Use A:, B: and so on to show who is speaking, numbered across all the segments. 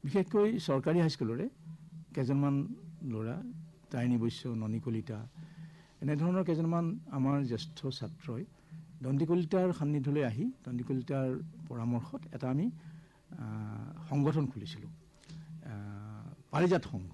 A: বিশেষকৈ চৰকাৰী হাইস্কুলৰে কেইজনমান ল'ৰা, তাৰিণী বৈশ্য, ননী কলিতা, এনেধৰণৰ কেইজনমান আমাৰ জ্যেষ্ঠ ছাত্ৰই দণ্ডি কলিতাৰ সান্নিধ্যলৈ আহি দণ্ডি কলিতাৰ পৰামৰ্শত এটা আমি সংগঠন খুলিছিলোঁ, পাৰিজাত সংঘ।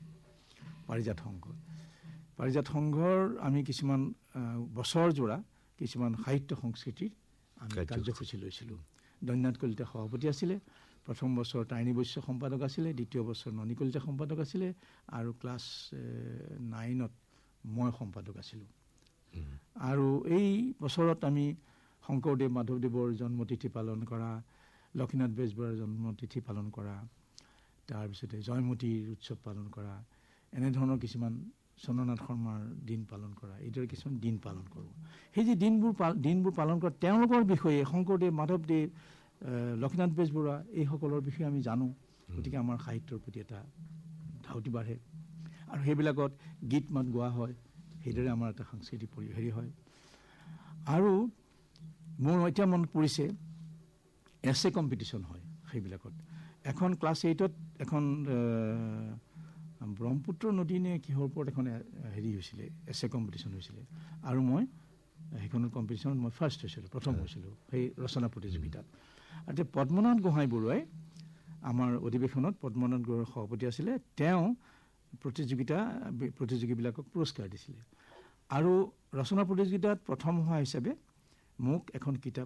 A: পাৰিজাত সংঘৰ আমি কিছুমান বছৰজোৰা কিছুমান সাহিত্য সংস্কৃতিৰ আমি কাৰ্যসূচী লৈছিলোঁ। দণ্ডনাথ কলিতা সভাপতি আছিলে, প্ৰথম বছৰ তাৰিণী বৈশ্য সম্পাদক আছিলে, দ্বিতীয় বছৰ ননী কলিতা সম্পাদক আছিলে, আৰু ক্লাছ 9ত মই সম্পাদক আছিলোঁ। আৰু এই বছৰত আমি শংকৰদেৱ মাধৱদেৱৰ জন্মতিথি পালন কৰা, লক্ষ্মীনাথ বেজবৰুৱাৰ জন্মতিথি পালন কৰা, তাৰপিছতে জয়মতীৰ উৎসৱ পালন কৰা, এনেধৰণৰ কিছুমান চন্দ্ৰনাথ শৰ্মাৰ দিন পালন কৰা, এইদৰে কিছুমান দিন পালন কৰোঁ। সেই যে দিনবোৰ পালন কৰা তেওঁলোকৰ বিষয়ে শংকৰদেৱ, মাধৱদেৱ, লক্ষ্মীনাথ বেজবৰুৱা এইসকলৰ বিষয়ে আমি জানো। গতিকে আমাৰ সাহিত্যৰ প্ৰতি এটা ধাউতি বাঢ়ে, আৰু সেইবিলাকত গীত মাত গোৱা হয়, সেইদৰে আমাৰ এটা সাংস্কৃতিক হেৰি হয়। আৰু মোৰ এতিয়া মনত পৰিছে এছে কম্পিটিশ্যন হয় সেইবিলাকত। এখন ক্লাছ 8ত এখন ব্ৰহ্মপুত্ৰ নদী নে কিহৰ ওপৰত এখন হেৰি হৈছিলে, এছে কম্পিটিশ্যন হৈছিলে, আৰু মই সেইখন কম্পিটিশ্যনত মই ফাৰ্ষ্ট হৈছিলোঁ, প্ৰথম হৈছিলোঁ সেই ৰচনা প্ৰতিযোগিতাত। আৰু পদ্মনাথ গোহাঁই বৰুৱাই আমাৰ অধিৱেশনত, পদ্মনাথ গোহাঁইৰ সভাপতি আছিলে, তেওঁ প্ৰতিযোগীবিলাকক পুৰস্কাৰ দিছিলে। আৰু ৰচনা প্ৰতিযোগিতাত প্ৰথম হোৱা হিচাপে মোক এখন কিতাপ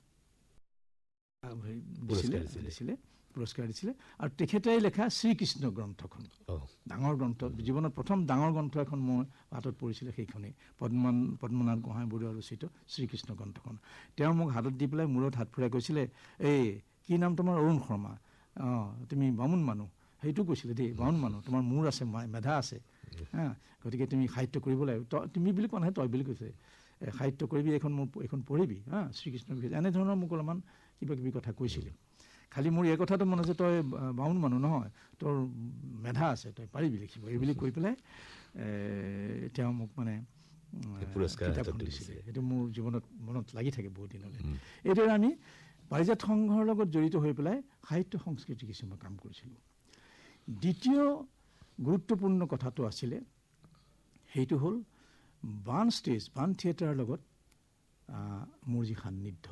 A: পুৰস্কাৰ দিছিলে, আৰু তেখেতে লেখা শ্ৰীকৃষ্ণ গ্ৰন্থখন, ডাঙৰ গ্ৰন্থ, জীৱনত প্ৰথম ডাঙৰ গ্ৰন্থ এখন মোৰ হাতত পৰিছিলে, সেইখনেই পদ্মনাথ গোহাঁই বৰুৱা ৰচিত শ্ৰীকৃষ্ণ গ্ৰন্থখন। তেওঁ মোক হাতত দি পেলাই মূৰত হাত ফুৰাই কৈছিলে, এই কি নাম তোমাৰ? অৰুণ শৰ্মা। তুমি বামুণ মানুহ, সেইটো কৈছিলে দেই, বামুণ মানুহ, তোমাৰ মূৰ আছে, মেধা আছে, গতিকে তুমি সাহিত্য কৰিব লাগিব। তুমি বুলি কোৱা নাই, তই বুলি কৈছে, সাহিত্য কৰিবি, এইখন পঢ়িবি, শ্ৰীকৃষ্ণৰ বিষয়ে, এনেধৰণৰ মোক অলপমান কিবা কিবি কথা কৈছিলে। খালি মোৰ এই কথাটো মনত আছে, তই বামুণ মানুহ নহয়, তোৰ মেধা আছে, তই পাৰিবি লিখিব, এইবুলি কৈ পেলাই তেওঁ মোক মানে কিতাপখন দিছিলে। সেইটো মোৰ জীৱনত মনত লাগি থাকে বহুত দিনলৈ। এইদৰে আমি পাৰিজাত সংঘৰ লগত জড়িত হৈ পেলাই সাহিত্য সংস্কৃতি কিছুমান কাম কৰিছিলোঁ। দ্বিতীয় গুৰুত্বপূৰ্ণ কথাটো আছিলে, সেইটো হ'ল বাণ থিয়েটাৰৰ লগত মোৰ যি সান্নিধ্য।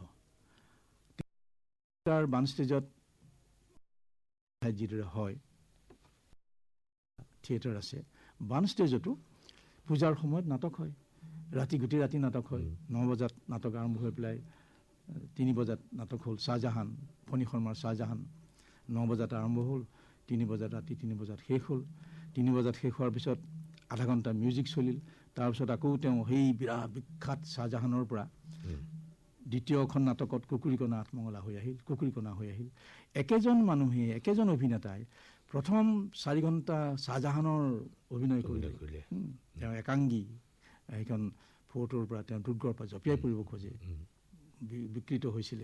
A: তাৰ বাণ ষ্টেজত যিদৰে হয়, থিয়েটাৰ আছে, বাণ ষ্টেজতো পূজাৰ সময়ত নাটক হয়, গোটেই ৰাতি নাটক হয়। 9 বজাত নাটক আৰম্ভ হৈ পেলাই 3 বজাত নাটক হ'ল, শ্বাহজাহান, ফণী শৰ্মাৰ শ্বাহজাহান। 9 বজাত আৰম্ভ হ'ল, 3 বজাত, ৰাতি 3 বজাত শেষ হ'ল। 3 বজাত শেষ হোৱাৰ পিছত আধা ঘণ্টা মিউজিক চলিল, তাৰপিছত আকৌ তেওঁ সেই বিখ্যাত শ্বাহজাহানৰ পৰা দ্বিতীয়খন নাটকত কুকুৰীকণা আঠমঙলা হৈ আহিল। একেজন মানুহে, একেজন অভিনেতাই প্ৰথম 4 ঘণ্টা শ্বাহজাহানৰ অভিনয় কৰিলে। তেওঁ একাংগী, সেইখন ফৰ্টৰ পৰা তেওঁ দুৰ্গৰ পৰা জঁপিয়াই পৰিব খোজে, বিকৃত হৈছিলে।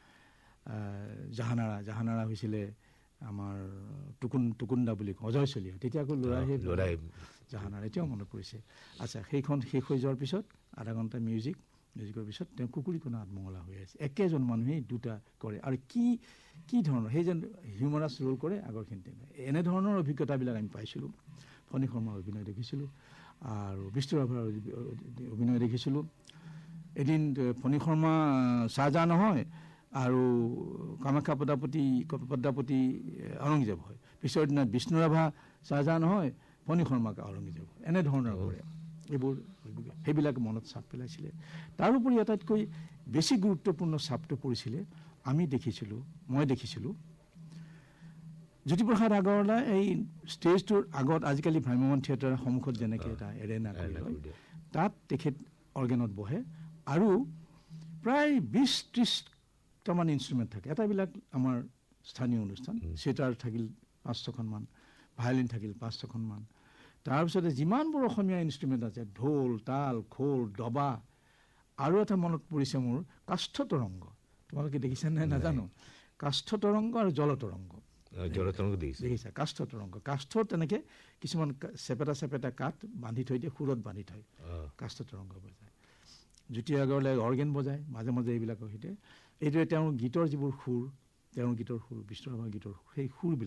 A: জাহানাৰা হৈছিলে আমাৰ টুকুন্দা বুলি কওঁ, অজয় চলিহা, তেতিয়া আকৌ ল'ৰাই জাহানাৰা, এতিয়াও মনত পৰিছে। আচ্ছা, সেইখন শেষ হৈ যোৱাৰ পিছত আধা ঘণ্টা মিউজিকৰ পিছত তেওঁ কুকুৰীকণা আঠমঙলা হৈ আছে। একেজন মানুহেই দুটা কৰে, আৰু কি ধৰণৰ, সেই যেন হিউমাৰাছ ৰোল কৰে আগৰখিনিতে। এনেধৰণৰ অভিজ্ঞতাবিলাক আমি পাইছিলোঁ। ফণী শৰ্মাৰ অভিনয় দেখিছিলোঁ, আৰু বিষ্ণুৰাভাৰ অভিনয় দেখিছিলোঁ। এদিন ফণী শৰ্মা শ্বাহজাহান হয়, আৰু কামাখ্যা পদ্মাৱতী আওৰংগজেব হয়। পিছৰ দিনা বিষ্ণুৰাভা শ্বাহজাহান হয়, ফণী শৰ্মাক আওৰংগজেব হয়। এনেধৰণৰ কৰে সেইবিলাক মনত চাপ পেলাইছিলে। তাৰোপৰি আটাইতকৈ বেছি গুৰুত্বপূৰ্ণ চাপটো পৰিছিলে, মই দেখিছিলোঁ জ্যোতিপ্ৰসাদ আগৰৱালা এই ষ্টেজটোৰ আগত, আজিকালি ভ্ৰাম্যমাণ থিয়েটাৰৰ সন্মুখত যেনেকৈ এটা এৰেনা কৰি লয়, তাত তেখেত অৰ্গেনত বহে, আৰু প্ৰায় 20-30টামান ইনষ্ট্ৰুমেণ্ট থাকে। এটাবিলাক আমাৰ স্থানীয় অনুষ্ঠান, চিটাৰ থাকিল 5-6খনমান, ভায়লিন থাকিল 5-6খনমান, তাৰপিছতে যিমানবোৰ অসমীয়া ইনষ্ট্ৰুমেণ্ট আছে, ঢোল, তাল, খোল, দবা, আৰু এটা মনত পৰিছে মোৰ, কাষ্ঠ তৰংগ। তোমালোকে দেখিছা নাই নাজানো, কাষ্ঠ তৰংগ আৰু জলতৰংগ দেখিছা? কাষ্ঠত তেনেকে কিছুমান চেপেটা কাঠ বান্ধি থৈ দিয়ে, সুৰত বান্ধি থয়, কাষ্ঠ তৰংগ বজায়। জ্যোতি আগৰৱালাই অৰ্গেন বজায় মাজে মাজে এইবিলাকৰ সৈতে। এইদৰে তেওঁৰ গীতৰ যিবোৰ সুৰ, বিষ্ণুৰাভাৰ গীতৰ সেই সুৰবিলাক